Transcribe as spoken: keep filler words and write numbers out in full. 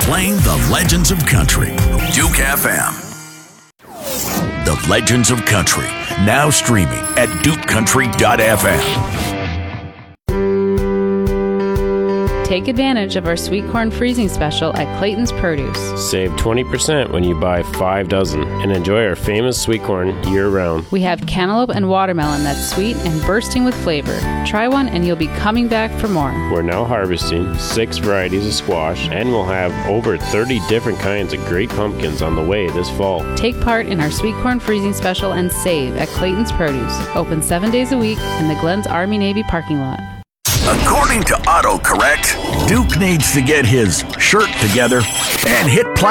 playing the legends of country. Duke F M. The Legends of Country, now streaming at duke country dot f m. Take advantage of our sweet corn freezing special at Clayton's Produce. Save twenty percent when you buy five dozen and enjoy our famous sweet corn year-round. We have cantaloupe and watermelon that's sweet and bursting with flavor. Try one and you'll be coming back for more. We're now harvesting six varieties of squash, and we'll have over thirty different kinds of great pumpkins on the way this fall. Take part in our sweet corn freezing special and save at Clayton's Produce. Open seven days a week in the Glens Army-Navy parking lot. According to AutoCorrect, Duke needs to get his shirt together and hit play.